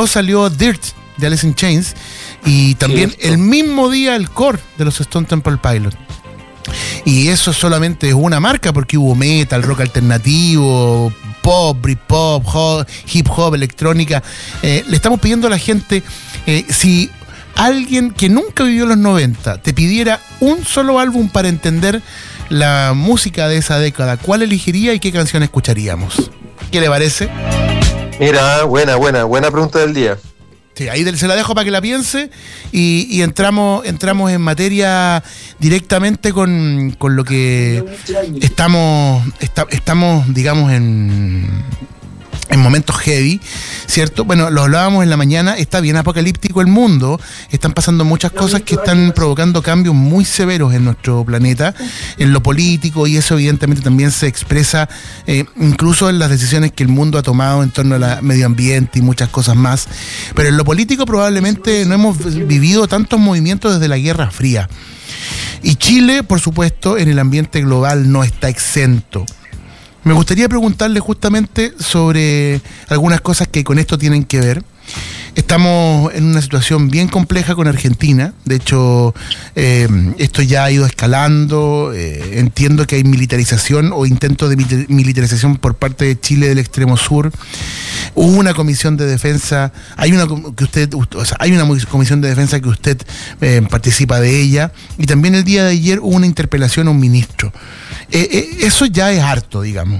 luego salió Dirt de Alice in Chains, y también el mismo día el Core de los Stone Temple Pilots. Y eso solamente es una marca, porque hubo metal, rock alternativo, pop, Britpop, hip hop, electrónica. Le estamos pidiendo a la gente, si alguien que nunca vivió los 90 te pidiera un solo álbum para entender la música de esa década, ¿cuál elegiría y qué canción escucharíamos? ¿Qué le parece? Mira, buena pregunta del día. Sí, ahí se la dejo para que la piense, y entramos en materia directamente con lo que estamos, digamos, en momentos heavy, ¿cierto? Bueno, lo hablábamos en la mañana, está bien apocalíptico el mundo, están pasando muchas cosas que están provocando cambios muy severos en nuestro planeta, en lo político, y eso evidentemente también se expresa incluso en las decisiones que el mundo ha tomado en torno al medio ambiente y muchas cosas más. Pero en lo político probablemente no hemos vivido tantos movimientos desde la Guerra Fría. Y Chile, por supuesto, en el ambiente global no está exento. Me gustaría preguntarle justamente sobre algunas cosas que con esto tienen que ver. Estamos en una situación bien compleja con Argentina. De hecho, esto ya ha ido escalando. Entiendo que hay militarización o intento de militarización por parte de Chile del extremo sur. Hubo una comisión de defensa. Hay una comisión de defensa que usted participa de ella. Y también el día de ayer hubo una interpelación a un ministro. Eso ya es harto, digamos.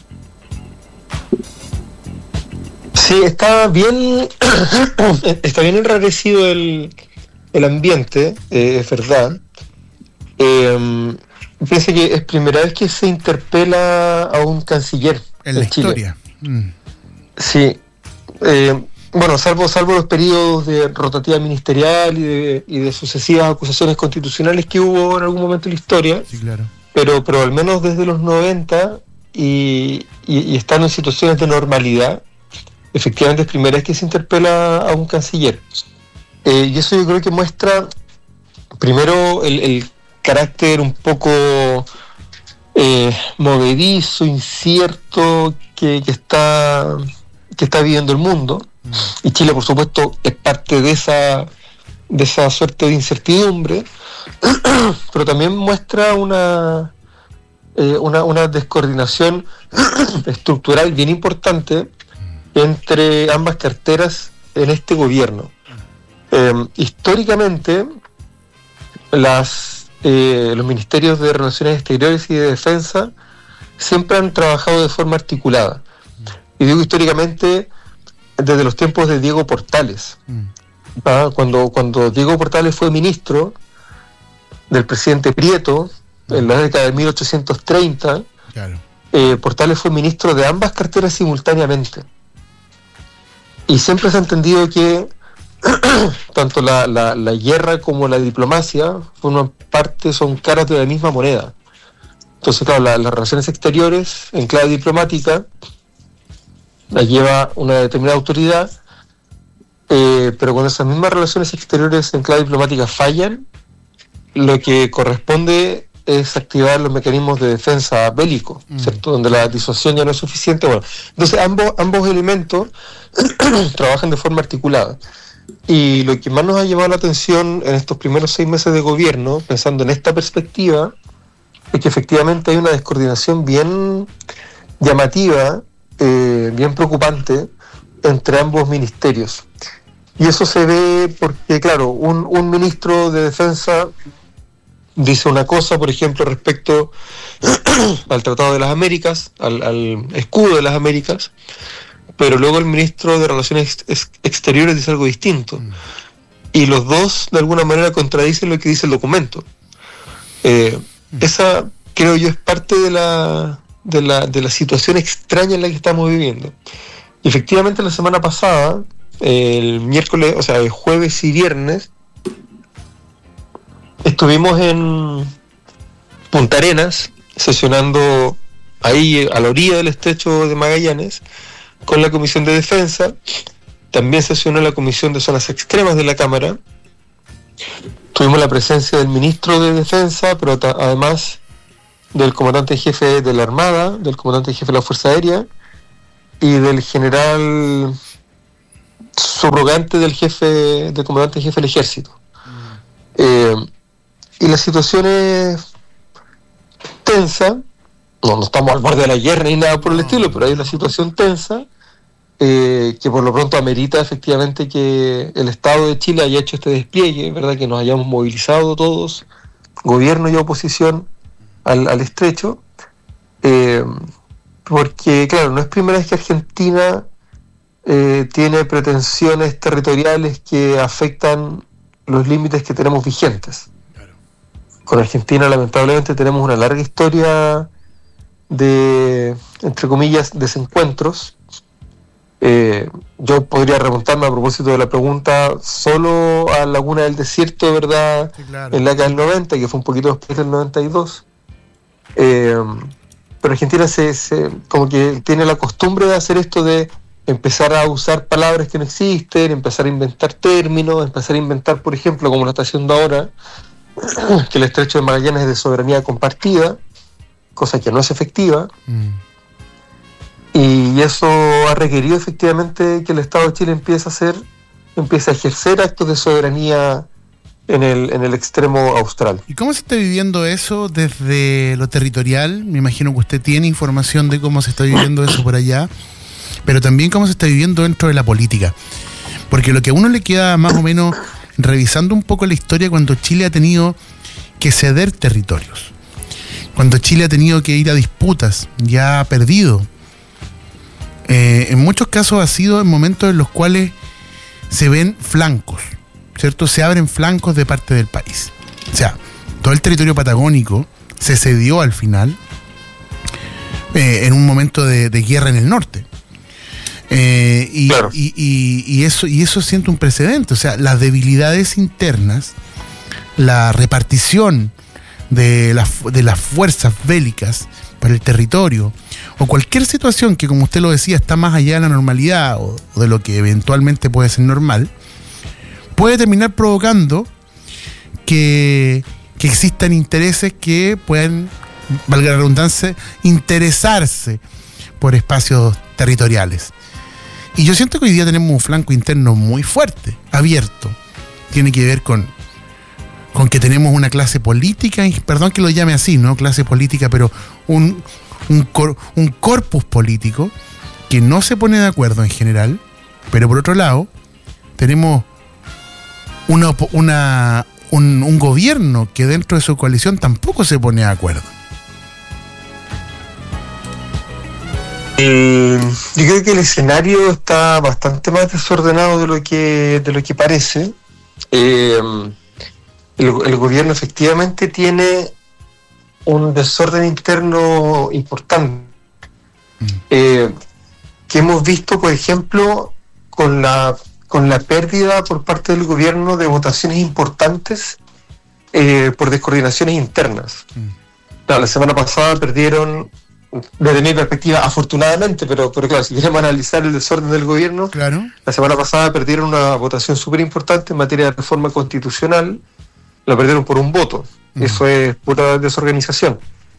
Sí, está bien enrarecido el ambiente, es verdad. Piense que es primera vez que se interpela a un canciller en la Chile. Historia. Sí. Bueno, salvo los periodos de rotativa ministerial y de sucesivas acusaciones constitucionales que hubo en algún momento en la historia. Sí, claro. Pero al menos desde los 90 y estando en situaciones de normalidad, efectivamente es primera vez que se interpela a un canciller. Y eso yo creo que muestra primero el carácter un poco movedizo, incierto que está viviendo el mundo. Y Chile, por supuesto, es parte de esa suerte de incertidumbre, pero también muestra una descoordinación estructural bien importante entre ambas carteras en este gobierno. Históricamente, los ministerios de Relaciones Exteriores y de Defensa siempre han trabajado de forma articulada. Y digo históricamente desde los tiempos de Diego Portales. Cuando Diego Portales fue ministro del presidente Prieto, en la década de 1830, claro. Portales fue ministro de ambas carteras simultáneamente. Y siempre se ha entendido que tanto la guerra como la diplomacia son caras de la misma moneda. Entonces, claro, las relaciones exteriores en clave diplomática las lleva una determinada autoridad, pero cuando esas mismas relaciones exteriores en clave diplomática fallan, lo que corresponde es activar los mecanismos de defensa bélico, ¿cierto? Donde la disuasión ya no es suficiente. Bueno, entonces ambos elementos trabajan de forma articulada. Y lo que más nos ha llamado la atención en estos primeros 6 meses de gobierno, pensando en esta perspectiva, es que efectivamente hay una descoordinación bien llamativa, bien preocupante entre ambos ministerios. Y eso se ve porque, claro, un ministro de Defensa dice una cosa, por ejemplo, respecto al Tratado de las Américas, al escudo de las Américas, pero luego el ministro de Relaciones Exteriores dice algo distinto. Y los dos, de alguna manera, contradicen lo que dice el documento. Esa, creo yo, es parte de la situación extraña en la que estamos viviendo. Y efectivamente, la semana pasada, el miércoles, o sea, el jueves y viernes, estuvimos en Punta Arenas, sesionando ahí a la orilla del estrecho de Magallanes, con la Comisión de Defensa. También sesionó la Comisión de Zonas Extremas de la Cámara. Tuvimos la presencia del ministro de Defensa, pero además del comandante en jefe de la Armada, del comandante en jefe de la Fuerza Aérea y del general subrogante del comandante jefe del ejército. Y la situación es tensa. No estamos al borde de la guerra ni nada por el estilo, pero hay una situación tensa que por lo pronto amerita efectivamente que el Estado de Chile haya hecho este despliegue, ¿verdad? Que nos hayamos movilizado todos, gobierno y oposición, al estrecho, porque claro, no es primera vez que Argentina tiene pretensiones territoriales que afectan los límites que tenemos vigentes. Con Argentina lamentablemente tenemos una larga historia de, entre comillas, desencuentros. Yo podría remontarme a propósito de la pregunta solo a Laguna del Desierto, ¿verdad? Sí, claro. En la década del 90, que fue un poquito después del 92. Pero Argentina como que tiene la costumbre de hacer esto de empezar a usar palabras que no existen, empezar a inventar términos, empezar a inventar, por ejemplo, como lo está haciendo ahora, que el estrecho de Magallanes es de soberanía compartida, cosa que no es efectiva. Y eso ha requerido efectivamente que el Estado de Chile empiece a ejercer actos de soberanía en el extremo austral. ¿Y cómo se está viviendo eso desde lo territorial? Me imagino que usted tiene información de cómo se está viviendo eso por allá, pero también cómo se está viviendo dentro de la política. Porque lo que a uno le queda más o menos, revisando un poco la historia, cuando Chile ha tenido que ceder territorios, cuando Chile ha tenido que ir a disputas, ya ha perdido. En muchos casos ha sido en momentos en los cuales se ven flancos, ¿cierto? Se abren flancos de parte del país. O sea, todo el territorio patagónico se cedió al final en un momento de guerra en el norte. Claro. Y eso siente un precedente. O sea, las debilidades internas, la repartición de las fuerzas bélicas para el territorio, o cualquier situación que, como usted lo decía, está más allá de la normalidad o de lo que eventualmente puede ser normal, puede terminar provocando que existan intereses que puedan, valga la redundancia, interesarse por espacios territoriales. Y yo siento que hoy día tenemos un flanco interno muy fuerte, abierto. Tiene que ver con que tenemos una clase política, perdón que lo llame así, no clase política, pero un corpus político que no se pone de acuerdo en general, pero por otro lado tenemos un gobierno que dentro de su coalición tampoco se pone de acuerdo. Yo creo que el escenario está bastante más desordenado de lo que parece. El gobierno efectivamente tiene un desorden interno importante, que hemos visto, por ejemplo, con la pérdida por parte del gobierno de votaciones importantes por descoordinaciones internas. Claro, la semana pasada perdieron, desde mi perspectiva, afortunadamente, pero claro, si queremos analizar el desorden del gobierno, claro, la semana pasada perdieron una votación súper importante en materia de reforma constitucional. La perdieron por un voto. Eso es pura desorganización.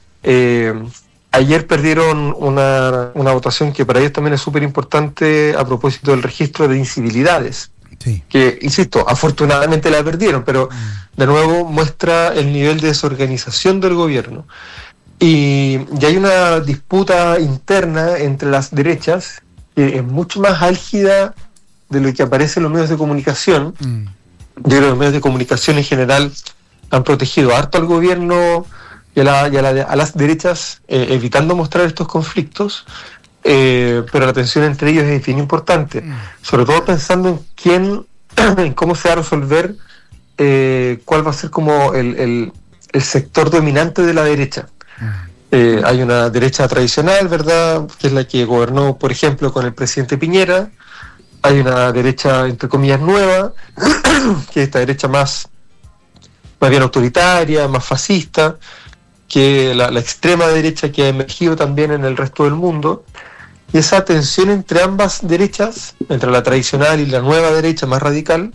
Ayer perdieron una votación que para ellos también es súper importante a propósito del registro de incivilidades. Sí. Que, insisto, afortunadamente la perdieron, pero de nuevo muestra el nivel de desorganización del gobierno. Y hay una disputa interna entre las derechas que es mucho más álgida de lo que aparece en los medios de comunicación. Yo creo que los medios de comunicación en general han protegido harto al gobierno y a las derechas, evitando mostrar estos conflictos, pero la tensión entre ellos es bien importante, sobre todo pensando en cómo se va a resolver, cuál va a ser como el sector dominante de la derecha. Hay una derecha tradicional, ¿verdad?, que es la que gobernó, por ejemplo, con el presidente Piñera. Hay una derecha, entre comillas, nueva, que es esta derecha más bien autoritaria, más fascista, que la extrema derecha que ha emergido también en el resto del mundo. Y esa tensión entre ambas derechas, entre la tradicional y la nueva derecha más radical,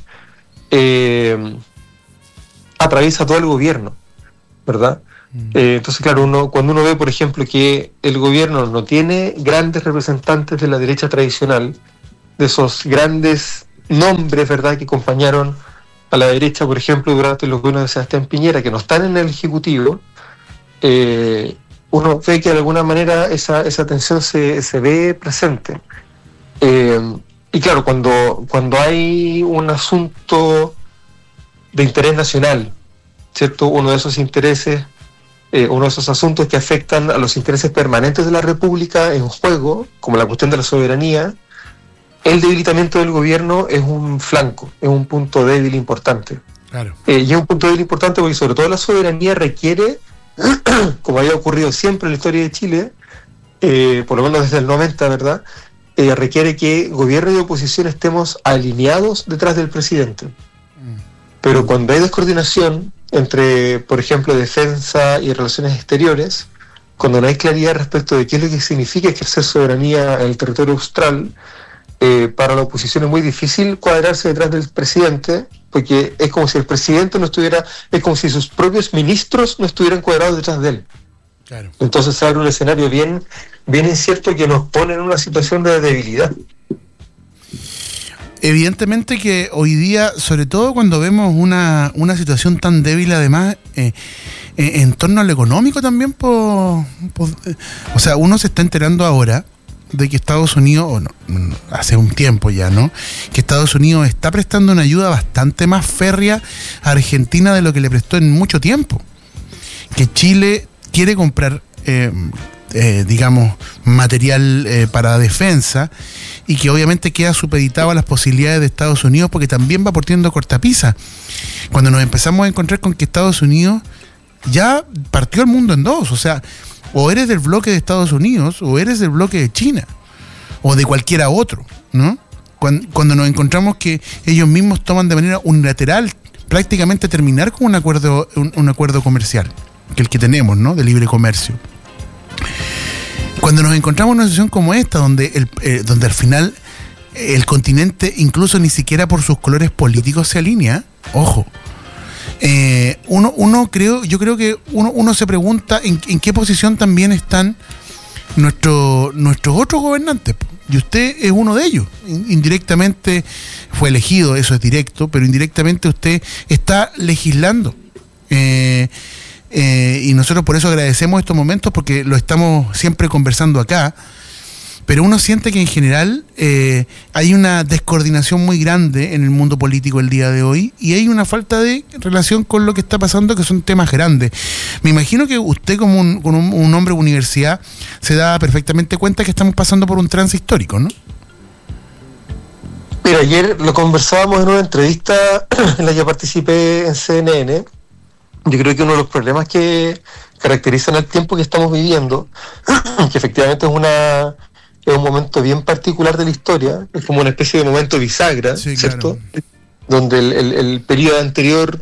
atraviesa todo el gobierno, ¿verdad? Entonces, claro, cuando uno ve, por ejemplo, que el gobierno no tiene grandes representantes de la derecha tradicional, de esos grandes nombres, ¿verdad?, que acompañaron a la derecha, por ejemplo, durante los gobiernos de Sebastián Piñera, que no están en el Ejecutivo, uno ve que de alguna manera esa tensión se ve presente. Y claro, cuando hay un asunto de interés nacional, ¿cierto?, uno de esos intereses, uno de esos asuntos que afectan a los intereses permanentes de la República en juego, como la cuestión de la soberanía, el debilitamiento del gobierno es un flanco, es un punto débil importante. Claro. Y es un punto débil importante porque sobre todo la soberanía requiere, como había ocurrido siempre en la historia de Chile, por lo menos desde el 90, ¿verdad?, requiere que gobierno y oposición estemos alineados detrás del presidente. Pero cuando hay descoordinación entre, por ejemplo, defensa y relaciones exteriores, cuando no hay claridad respecto de qué es lo que significa ejercer soberanía en el territorio austral, para la oposición es muy difícil cuadrarse detrás del presidente, porque es como si el presidente no estuviera, es como si sus propios ministros no estuvieran cuadrados detrás de él. Claro. Entonces se abre un escenario bien incierto que nos pone en una situación de debilidad. Evidentemente que hoy día, sobre todo cuando vemos una situación tan débil, además, en torno al económico también, o sea, uno se está enterando ahora de que Estados Unidos, hace un tiempo ya, ¿no?, que Estados Unidos está prestando una ayuda bastante más férrea a Argentina de lo que le prestó en mucho tiempo. Que Chile quiere comprar, digamos, material para defensa, y que obviamente queda supeditado a las posibilidades de Estados Unidos, porque también va partiendo cortapisa. Cuando nos empezamos a encontrar con que Estados Unidos ya partió el mundo en dos, o sea, o eres del bloque de Estados Unidos o eres del bloque de China o de cualquiera otro, ¿no? Cuando nos encontramos que ellos mismos toman de manera unilateral prácticamente terminar con un acuerdo comercial, que el que tenemos, ¿no?, de libre comercio. Cuando nos encontramos en una situación como esta, donde al final el continente, incluso ni siquiera por sus colores políticos, se alinea, ojo, yo creo que uno se pregunta en qué posición también están nuestros otros gobernantes, y usted es uno de ellos. Indirectamente fue elegido, eso es directo, pero indirectamente usted está legislando. Y nosotros por eso agradecemos estos momentos, porque lo estamos siempre conversando acá, pero uno siente que en general hay una descoordinación muy grande en el mundo político el día de hoy, y hay una falta de relación con lo que está pasando, que son temas grandes. Me imagino que usted, como un hombre de universidad, se da perfectamente cuenta que estamos pasando por un trance histórico, ¿no? Mira, ayer lo conversábamos en una entrevista en la que participé en CNN. Yo creo que uno de los problemas que caracterizan el tiempo que estamos viviendo, que efectivamente es un momento bien particular de la historia, es como una especie de momento bisagra, sí, ¿cierto? Claro. Donde el periodo anterior,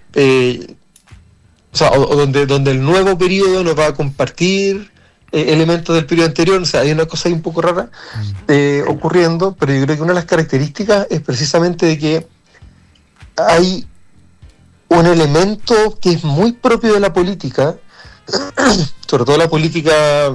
donde el nuevo periodo nos va a compartir elementos del periodo anterior. O sea, hay una cosa ahí un poco rara ocurriendo, pero yo creo que una de las características es precisamente de que hay un elemento que es muy propio de la política, sobre todo la política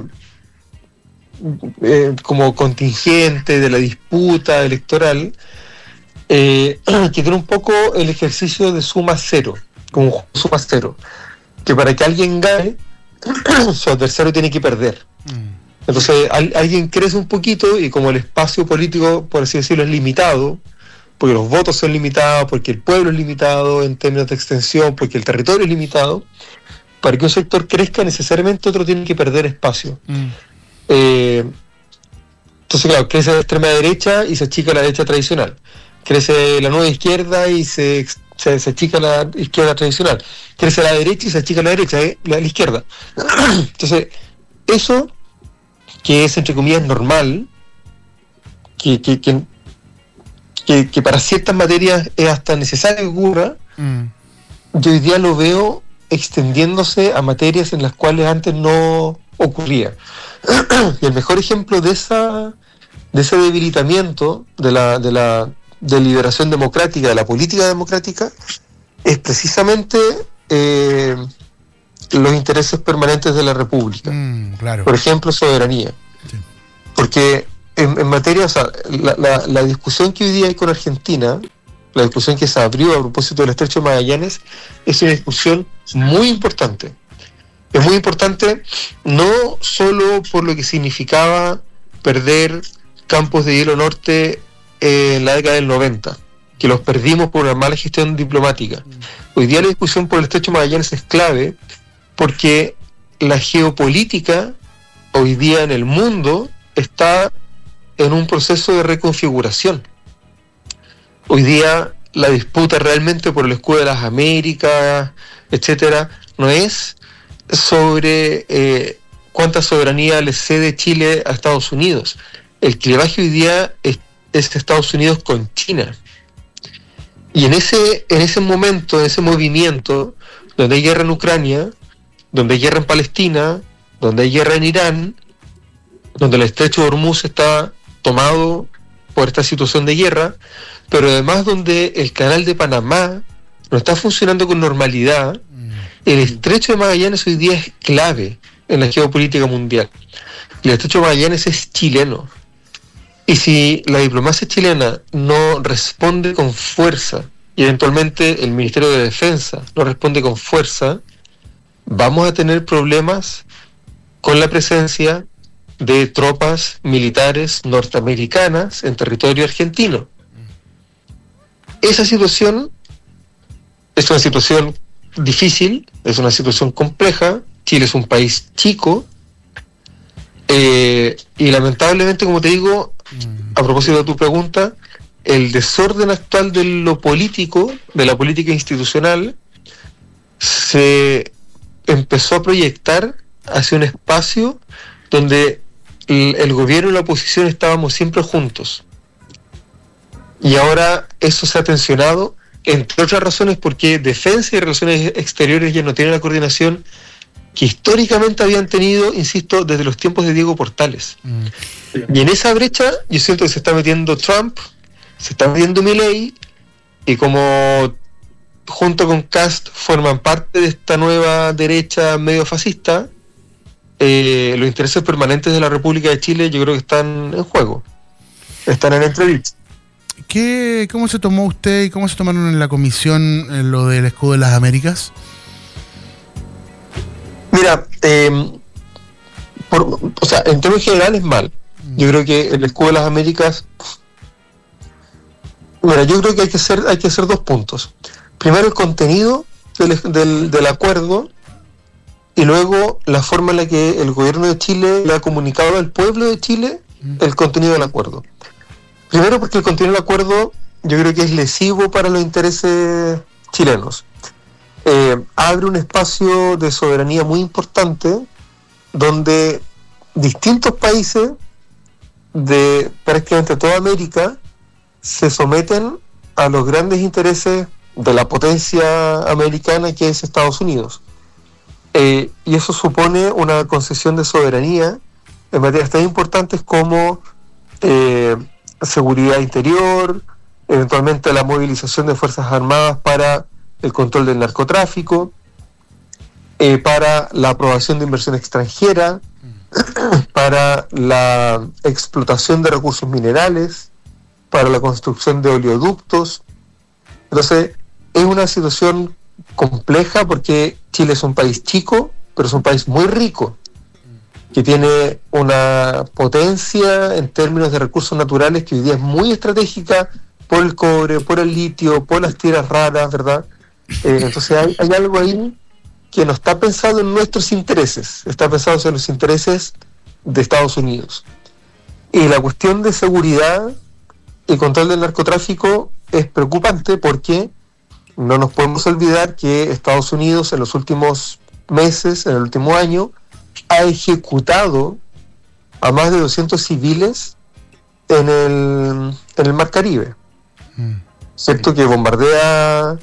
como contingente, de la disputa electoral, que tiene un poco el ejercicio de suma cero, como suma cero, que para que alguien gane, su adversario tiene que perder. Entonces alguien crece un poquito, y como el espacio político, por así decirlo, es limitado, porque los votos son limitados, porque el pueblo es limitado en términos de extensión, porque el territorio es limitado, para que un sector crezca necesariamente otro tiene que perder espacio. Entonces, claro, crece la extrema derecha y se achica la derecha tradicional. Crece la nueva izquierda y se achica la izquierda tradicional. Crece la derecha y se achica la derecha, la izquierda. Entonces, eso, que es entre comillas normal, que para ciertas materias es hasta necesario que ocurra, yo hoy día lo veo extendiéndose a materias en las cuales antes no ocurría. Y el mejor ejemplo de ese debilitamiento de la deliberación democrática, de la política democrática, es precisamente los intereses permanentes de la República. Claro. Por ejemplo, soberanía. Sí. Porque en materia, o sea, la discusión que hoy día hay con Argentina, la discusión que se abrió a propósito del Estrecho de Magallanes, es una discusión muy importante. Es muy importante no solo por lo que significaba perder campos de hielo norte en la década del 90, que los perdimos por una mala gestión diplomática. Hoy día la discusión por el Estrecho de Magallanes es clave porque la geopolítica hoy día en el mundo está en un proceso de reconfiguración. Hoy día la disputa realmente por el escudo de las Américas, etcétera, no es sobre cuánta soberanía le cede Chile a Estados Unidos. El clivaje hoy día es Estados Unidos con China. Y en ese momento, en ese movimiento, donde hay guerra en Ucrania, donde hay guerra en Palestina, donde hay guerra en Irán, donde el Estrecho de Hormuz está tomado por esta situación de guerra, pero además donde el Canal de Panamá no está funcionando con normalidad, el Estrecho de Magallanes hoy día es clave en la geopolítica mundial. Y el Estrecho de Magallanes es chileno. Y si la diplomacia chilena no responde con fuerza, y eventualmente el Ministerio de Defensa no responde con fuerza, vamos a tener problemas con la presencia de tropas militares norteamericanas en territorio argentino. Esa situación es una situación difícil, es una situación compleja. Chile es un país chico y lamentablemente, como te digo, a propósito de tu pregunta, el desorden actual de lo político, de la política institucional, se empezó a proyectar hacia un espacio donde el gobierno y la oposición estábamos siempre juntos. Y ahora eso se ha tensionado, entre otras razones porque defensa y relaciones exteriores ya no tienen la coordinación que históricamente habían tenido, insisto, desde los tiempos de Diego Portales. Y en esa brecha yo siento que se está metiendo Trump, se está metiendo Milei, y como junto con Kast forman parte de esta nueva derecha medio fascista, los intereses permanentes de la República de Chile yo creo que están en juego, están en entrevista. ¿Cómo se tomó usted y cómo se tomaron en la comisión lo del escudo de las Américas? Mira, en términos generales mal. Yo creo que el escudo de las Américas, mira, yo creo que hay que hacer dos puntos. Primero, el contenido del acuerdo, y luego la forma en la que el gobierno de Chile le ha comunicado al pueblo de Chile el contenido del acuerdo. Primero, porque el contenido del acuerdo yo creo que es lesivo para los intereses chilenos. Abre un espacio de soberanía muy importante donde distintos países de prácticamente toda América se someten a los grandes intereses de la potencia americana que es Estados Unidos. Y eso supone una concesión de soberanía en materias tan importantes como seguridad interior, eventualmente la movilización de fuerzas armadas para el control del narcotráfico, para la aprobación de inversión extranjera, para la explotación de recursos minerales, para la construcción de oleoductos. Entonces, es una situación compleja porque Chile es un país chico, pero es un país muy rico, que tiene una potencia en términos de recursos naturales que hoy día es muy estratégica por el cobre, por el litio, por las tierras raras, ¿verdad? Entonces hay algo ahí que no está pensado en nuestros intereses, está pensado en los intereses de Estados Unidos. Y la cuestión de seguridad y control del narcotráfico es preocupante porque no nos podemos olvidar que Estados Unidos en los últimos meses, en el último año, ha ejecutado a más de 200 civiles en el Mar Caribe. ¿Cierto? Que bombardea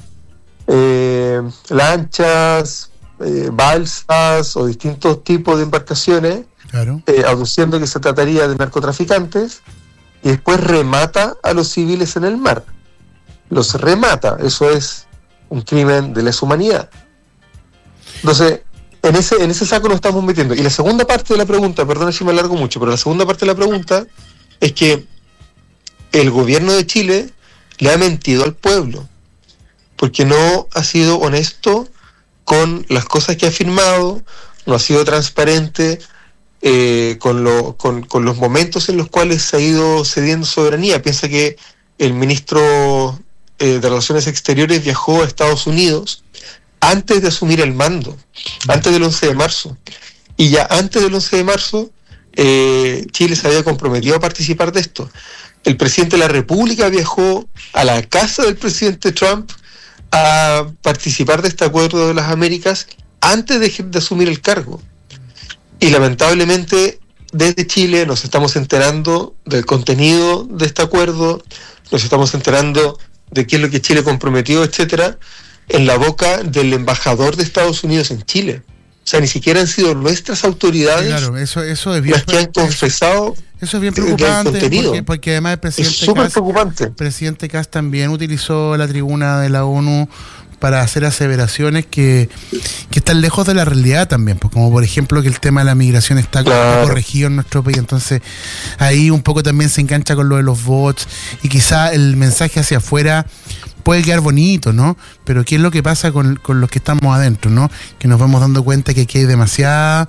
lanchas, balsas o distintos tipos de embarcaciones, claro, aduciendo que se trataría de narcotraficantes, y después remata a los civiles en el mar. Los remata, eso es un crimen de lesa humanidad. Entonces, en ese saco nos estamos metiendo. Y la segunda parte de la pregunta, perdón si me alargo mucho, pero la segunda parte de la pregunta es que el gobierno de Chile le ha mentido al pueblo, porque no ha sido honesto con las cosas que ha firmado, no ha sido transparente con los momentos en los cuales se ha ido cediendo soberanía. Piensa que el ministro de Relaciones Exteriores viajó a Estados Unidos antes de asumir el mando, antes del 11 de marzo. Y ya antes del 11 de marzo, Chile se había comprometido a participar de esto. El presidente de la República viajó a la casa del presidente Trump a participar de este acuerdo de las Américas antes de asumir el cargo. Y lamentablemente, desde Chile nos estamos enterando del contenido de este acuerdo, nos estamos enterando de qué es lo que Chile comprometió, etcétera, en la boca del embajador de Estados Unidos en Chile. O sea, ni siquiera han sido nuestras autoridades, claro, eso es bien, las que han confesado. Eso es bien preocupante, porque además el presidente Kast también utilizó la tribuna de la ONU para hacer aseveraciones que están lejos de la realidad también, pues, como por ejemplo que el tema de la migración está corregido en nuestro país. Entonces ahí un poco también se engancha con lo de los bots, y quizá el mensaje hacia afuera puede quedar bonito, ¿no? Pero ¿qué es lo que pasa con los que estamos adentro, ¿no? Que nos vamos dando cuenta que aquí hay demasiado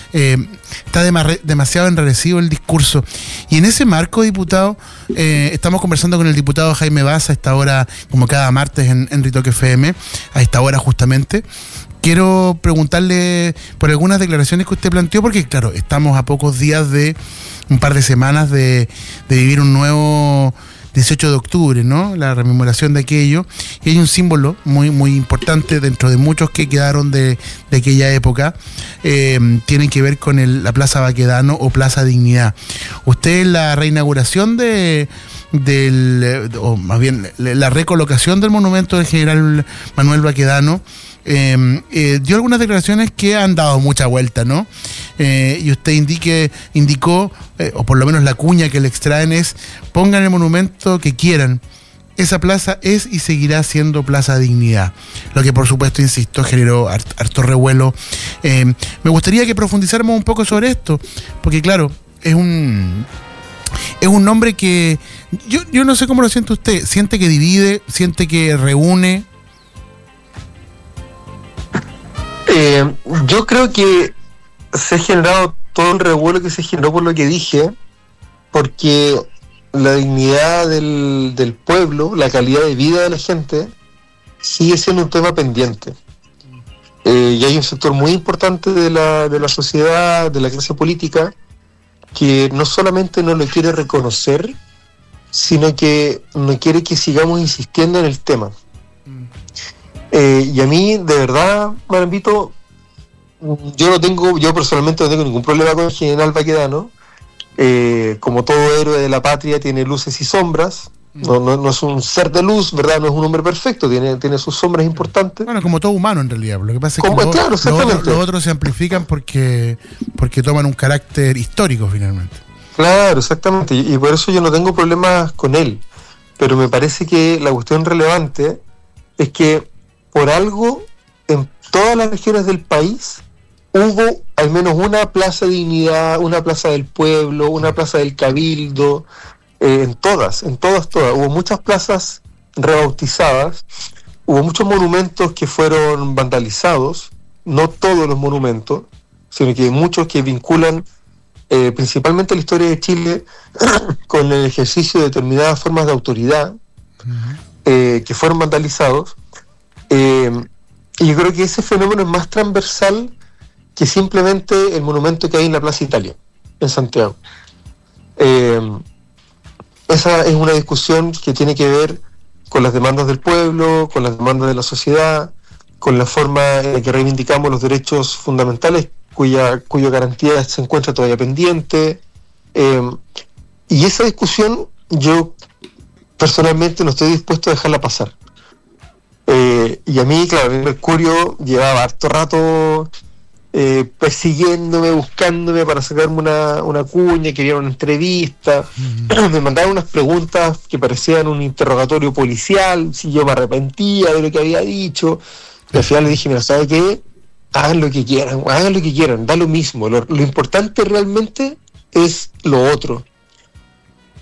enrarecido el discurso. Y en ese marco, diputado, estamos conversando con el diputado Jaime Baza a esta hora, como cada martes en Ritoque FM, a esta hora justamente. Quiero preguntarle por algunas declaraciones que usted planteó, porque claro, estamos a pocos días de un par de semanas de vivir un nuevo 18 de octubre, ¿no? La rememoración de aquello. Y hay un símbolo muy, muy importante dentro de muchos que quedaron de aquella época. Tienen que ver con la Plaza Baquedano o Plaza Dignidad. Usted en la reinauguración o más bien la recolocación del monumento del general Manuel Baquedano, dio algunas declaraciones que han dado mucha vuelta, ¿no? Y usted indicó, o por lo menos la cuña que le extraen es: pongan el monumento que quieran, esa plaza es y seguirá siendo Plaza Dignidad. Lo que por supuesto, insisto, generó harto revuelo. Me gustaría que profundizáramos un poco sobre esto, porque claro, es un nombre que yo no sé cómo lo siente usted. ¿Siente que divide? ¿Siente que reúne? Yo creo que se ha generado todo el revuelo que se generó por lo que dije, porque la dignidad del pueblo, la calidad de vida de la gente, sigue siendo un tema pendiente. Y hay un sector muy importante de la sociedad, de la clase política, que no solamente no lo quiere reconocer, sino que no quiere que sigamos insistiendo en el tema. Y a mí, de verdad, Marambito, yo personalmente no tengo ningún problema con el general Baquedano. Como todo héroe de la patria, tiene luces y sombras. No es un ser de luz, ¿verdad? No es un hombre perfecto, tiene sus sombras importantes. Bueno, como todo humano en realidad. Lo que pasa es que los otros se amplifican porque toman un carácter histórico finalmente. Claro, exactamente. Y por eso yo no tengo problemas con él. Pero me parece que la cuestión relevante es que por algo en todas las regiones del país hubo al menos una plaza de dignidad, una plaza del pueblo, una plaza del cabildo, en todas. Hubo muchas plazas rebautizadas, hubo muchos monumentos que fueron vandalizados, no todos los monumentos, sino que hay muchos que vinculan principalmente la historia de Chile con el ejercicio de determinadas formas de autoridad, que fueron vandalizados. Y yo creo que ese fenómeno es más transversal que simplemente el monumento que hay en la Plaza Italia, en Santiago. Esa es una discusión que tiene que ver con las demandas del pueblo, con las demandas de la sociedad, con la forma en la que reivindicamos los derechos fundamentales cuya garantía se encuentra todavía pendiente. Y esa discusión yo personalmente no estoy dispuesto a dejarla pasar. Y a mí, claro, Mercurio llevaba harto rato persiguiéndome, buscándome para sacarme una cuña, quería una entrevista. Me mandaban unas preguntas que parecían un interrogatorio policial, si yo me arrepentía de lo que había dicho. Y al final le dije: mira, ¿sabe qué? Hagan lo que quieran, da lo mismo. Lo importante realmente es lo otro.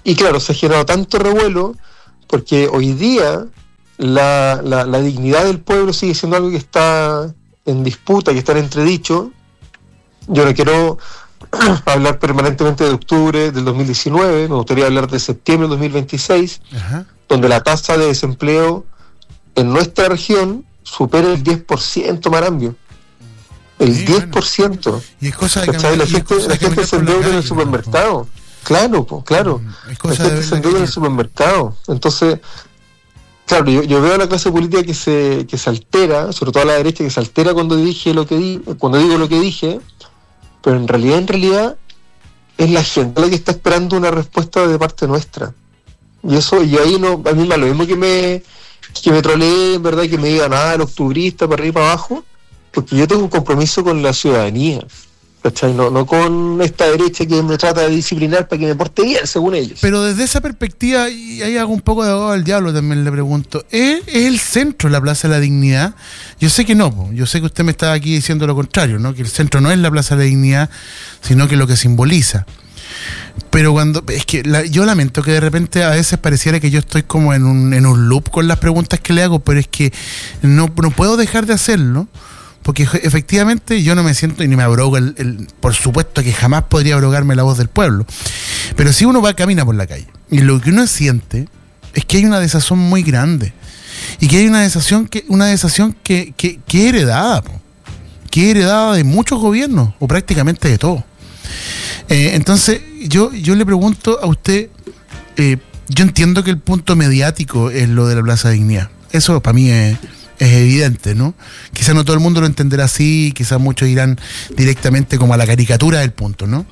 Y claro, se ha generado tanto revuelo porque hoy día la dignidad del pueblo sigue siendo algo que está en disputa, que está en entredicho. Yo no quiero hablar permanentemente de octubre del 2019, me gustaría hablar de septiembre del 2026, Ajá. donde la tasa de desempleo en nuestra región supera el 10%, Marambio. El Sí, 10%. Bueno. Y es cosa de ¿Cachai? La gente se endeuda en el supermercado. Claro, claro. La gente se endeuda en el supermercado. Entonces, claro, yo veo a la clase política que se altera, sobre todo a la derecha, que se altera cuando digo lo que dije, pero en realidad es la gente la que está esperando una respuesta de parte nuestra. Y eso, y ahí no, a mí me da lo mismo que me troleen, ¿verdad? Que me digan, el octubrista, para arriba y para abajo, porque yo tengo un compromiso con la ciudadanía, ¿cachai? No con esta derecha que me trata de disciplinar para que me porte bien, según ellos. Pero desde esa perspectiva, y ahí hago un poco de abogado del diablo también, le pregunto, ¿es el centro la Plaza de la Dignidad? Yo sé que no, yo sé que usted me está aquí diciendo lo contrario, ¿no? Que el centro no es la Plaza de la Dignidad, sino que lo que simboliza. Pero yo lamento que de repente a veces pareciera que yo estoy como en un loop con las preguntas que le hago, pero es que no puedo dejar de hacerlo, porque efectivamente yo no me siento y ni me abrogo por supuesto que jamás podría abrogarme la voz del pueblo, pero si uno camina por la calle y lo que uno siente es que hay una desazón muy grande y que hay una desazón que es heredada, que es heredada de muchos gobiernos o prácticamente de todos. Entonces yo le pregunto a usted, yo entiendo que el punto mediático es lo de la Plaza de Dignidad, eso para mí es evidente, ¿no? Quizás no todo el mundo lo entenderá así, quizás muchos irán directamente como a la caricatura del punto, ¿no?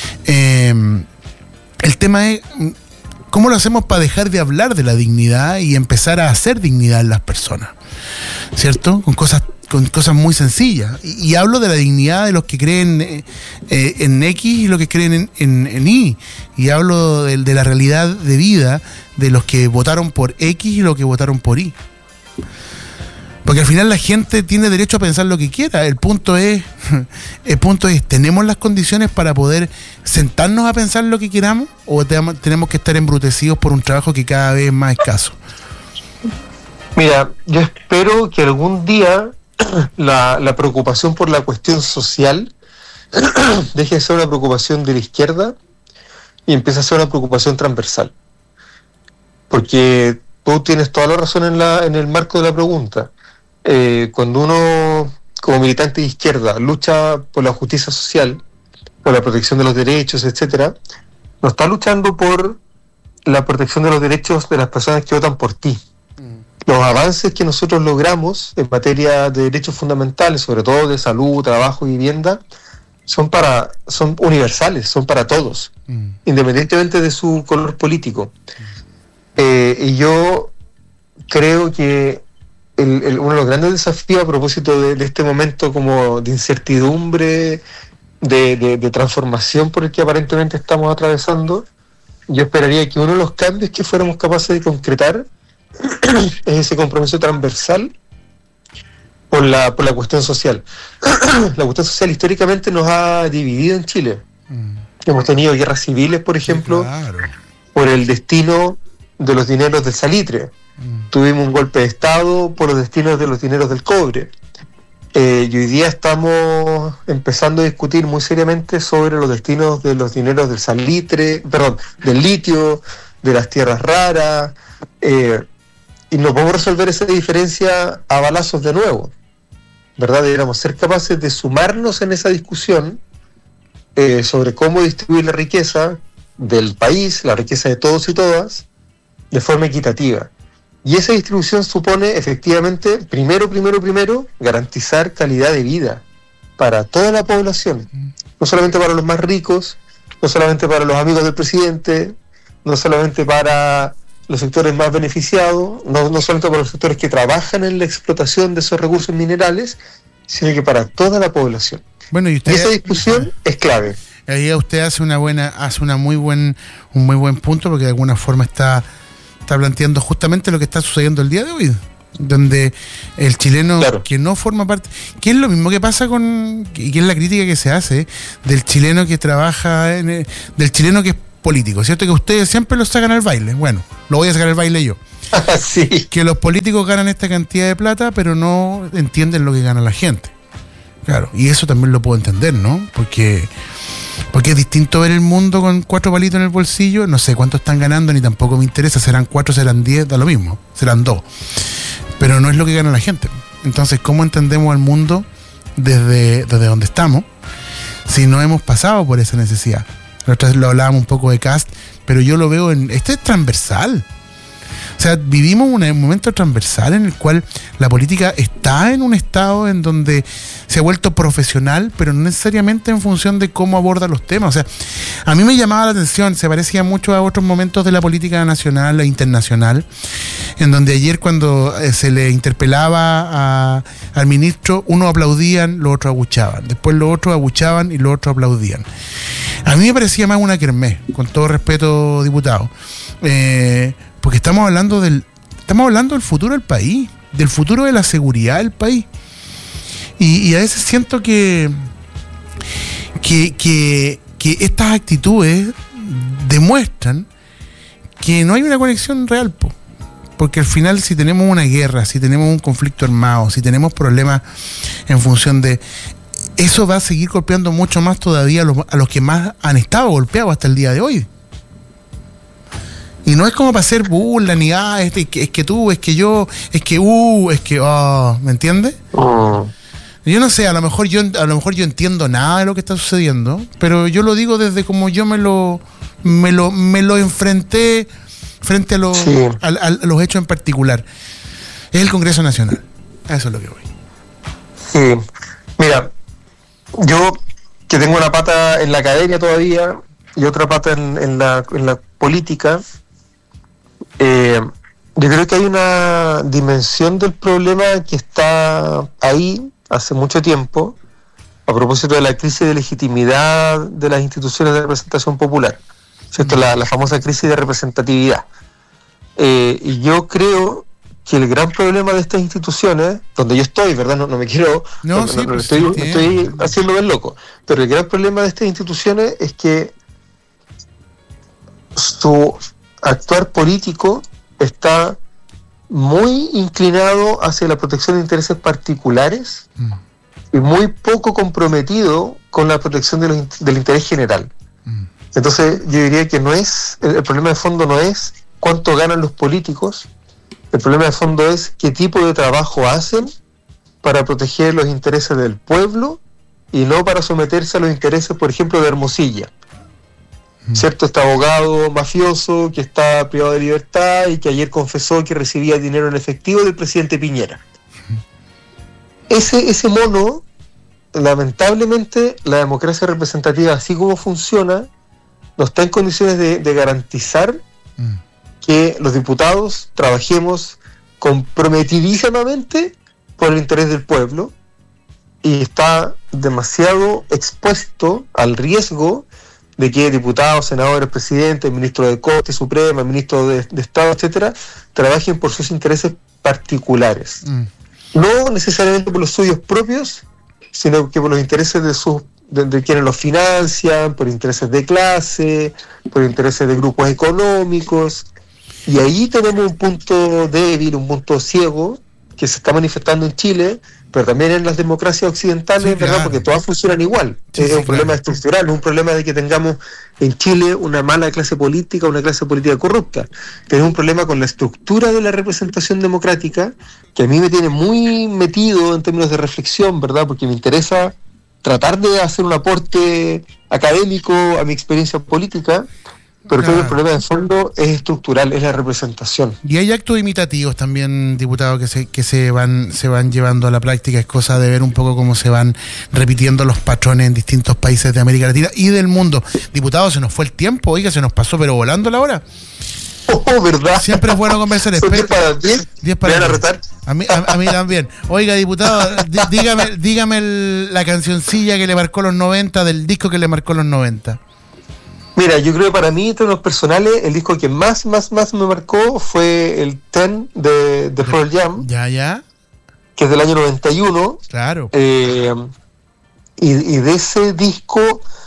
El tema es ¿cómo lo hacemos para dejar de hablar de la dignidad y empezar a hacer dignidad en las personas? ¿Cierto? Con cosas muy sencillas. Y hablo de la dignidad de los que creen en X y los que creen en Y. Y hablo de la realidad de vida de los que votaron por X y los que votaron por Y. Porque al final la gente tiene derecho a pensar lo que quiera. El punto es, ¿tenemos las condiciones para poder sentarnos a pensar lo que queramos? ¿O tenemos que estar embrutecidos por un trabajo que cada vez es más escaso? Mira, yo espero que algún día la preocupación por la cuestión social deje de ser una preocupación de la izquierda y empiece a ser una preocupación transversal. Porque tú tienes toda la razón en el marco de la pregunta. Cuando uno, como militante de izquierda, lucha por la justicia social, por la protección de los derechos, etcétera, no está luchando por la protección de los derechos de las personas que votan por ti. Los avances que nosotros logramos en materia de derechos fundamentales, sobre todo de salud, trabajo y vivienda, son universales, son para todos, independientemente de su color político. Y yo creo que uno de los grandes desafíos a propósito de este momento como de incertidumbre, de transformación por el que aparentemente estamos atravesando, yo esperaría que uno de los cambios que fuéramos capaces de concretar es ese compromiso transversal por la cuestión social. La cuestión social históricamente nos ha dividido en Chile. Hemos tenido guerras civiles, por ejemplo, claro, por el destino de los dineros del salitre. Tuvimos un golpe de Estado por los destinos de los dineros del cobre. Y hoy día estamos empezando a discutir muy seriamente sobre los destinos de los dineros del salitre, del litio, de las tierras raras, y no podemos resolver esa diferencia a balazos de nuevo, ¿verdad? Deberíamos ser capaces de sumarnos en esa discusión sobre cómo distribuir la riqueza del país, la riqueza de todos y todas, de forma equitativa. Y esa distribución supone efectivamente, primero, garantizar calidad de vida para toda la población, no solamente para los más ricos, no solamente para los amigos del presidente, no solamente para los sectores más beneficiados, no solamente para los sectores que trabajan en la explotación de esos recursos minerales, sino que para toda la población. Bueno, y esa discusión es clave. Ahí usted hace un muy buen punto, porque de alguna forma está planteando justamente lo que está sucediendo el día de hoy, donde el chileno, claro, que no forma parte, que es lo mismo que pasa y que es la crítica que se hace del chileno que trabaja del chileno que es políticos, ¿cierto? Que ustedes siempre los sacan al baile. Bueno, lo voy a sacar al baile yo. Sí. Que los políticos ganan esta cantidad de plata, pero no entienden lo que gana la gente. Claro, y eso también lo puedo entender, ¿no? Porque es distinto ver el mundo con 4 palitos en el bolsillo. No sé cuánto están ganando, ni tampoco me interesa. Serán 4, serán 10, da lo mismo. Serán 2. Pero no es lo que gana la gente. Entonces, ¿cómo entendemos el mundo desde donde estamos si no hemos pasado por esa necesidad? Nosotros lo hablábamos un poco de Kast, pero yo lo veo este es transversal. O sea, vivimos un momento transversal en el cual la política está en un estado en donde se ha vuelto profesional, pero no necesariamente en función de cómo aborda los temas. O sea, a mí me llamaba la atención, se parecía mucho a otros momentos de la política nacional e internacional, en donde ayer cuando se le interpelaba al ministro, unos aplaudían, los otros abuchaban. Después los otros abuchaban y los otros aplaudían. A mí me parecía más una kermés, con todo respeto, diputado. Porque estamos hablando del futuro del país, del futuro de la seguridad del país. Y a veces siento que estas actitudes demuestran que no hay una conexión real, porque al final, si tenemos una guerra, si tenemos un conflicto armado, si tenemos problemas en función de eso, va a seguir golpeando mucho más todavía a los que más han estado golpeados hasta el día de hoy. Y no es como para hacer burla, ni es que tú, es que yo, es que ¿me entiendes? Yo no sé, a lo mejor yo entiendo nada de lo que está sucediendo, pero yo lo digo desde como yo me lo enfrenté frente a los hechos en particular. Es el Congreso Nacional. A eso es lo que voy. Sí. Mira, yo que tengo una pata en la academia todavía y otra pata en la política, yo creo que hay una dimensión del problema que está ahí hace mucho tiempo, a propósito de la crisis de legitimidad de las instituciones de representación popular, ¿cierto? La famosa crisis de representatividad. Y yo creo que el gran problema de estas instituciones, donde yo estoy, ¿verdad? No me quiero... estoy haciendo del loco. Pero el gran problema de estas instituciones es que su actuar político está muy inclinado hacia la protección de intereses particulares y muy poco comprometido con la protección del interés general. Entonces yo diría que el problema de fondo no es cuánto ganan los políticos, el problema de fondo es qué tipo de trabajo hacen para proteger los intereses del pueblo y no para someterse a los intereses, por ejemplo, de Hermosilla. ¿Cierto? Este abogado mafioso que está privado de libertad y que ayer confesó que recibía dinero en efectivo del presidente Piñera. Ese mono, lamentablemente, la democracia representativa, así como funciona, no está en condiciones de garantizar que los diputados trabajemos comprometidísimamente por el interés del pueblo, y está demasiado expuesto al riesgo de que diputados, senadores, presidentes, ministros de Corte Suprema, ministros de Estado, etcétera, trabajen por sus intereses particulares. No necesariamente por los suyos propios, sino que por los intereses de quienes los financian, por intereses de clase, por intereses de grupos económicos. Y ahí tenemos un punto débil, un punto ciego, que se está manifestando en Chile, pero también en las democracias occidentales, sí, ¿verdad? Claro. Porque todas funcionan igual. Sí, es un problema estructural, no es un problema de que tengamos en Chile una mala clase política, una clase política corrupta. Tenemos un problema con la estructura de la representación democrática, que a mí me tiene muy metido en términos de reflexión, ¿verdad? Porque me interesa tratar de hacer un aporte académico a mi experiencia política, pero creo que el problema de fondo es estructural, es la representación. Y hay actos imitativos también, diputado, que se van llevando a la práctica. Es cosa de ver un poco cómo se van repitiendo los patrones en distintos países de América Latina y del mundo. Diputado, se nos fue el tiempo, oiga, se nos pasó pero volando la hora. Oh, ¿verdad? Siempre es bueno conversar. 10 para 10. ¿Me van a retar? A mí también. Oiga, diputado, dígame la cancioncilla que le marcó los 90, del disco que le marcó los 90. Mira, yo creo que para mí, en términos personales, el disco que más me marcó fue el Ten de Pearl Jam. Ya. Que es del año 91. Claro. Y de ese disco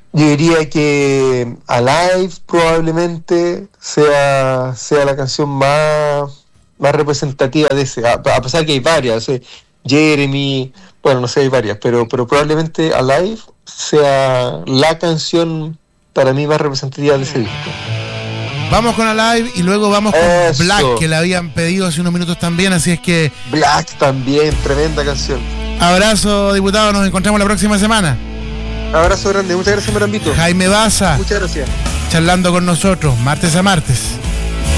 Yo diría que Alive probablemente sea la canción más representativa de ese, a pesar que hay varias, Jeremy, bueno, no sé, hay varias, pero probablemente Alive sea la canción para mí más representativa de ese disco. Vamos con Alive y luego vamos con Eso. Black, que la habían pedido hace unos minutos también, así es que... Black también, tremenda canción. Abrazo, diputado, nos encontramos la próxima semana. Abrazo grande, muchas gracias, Marambito. Jaime Baza, Muchas gracias. charlando con nosotros, martes a martes.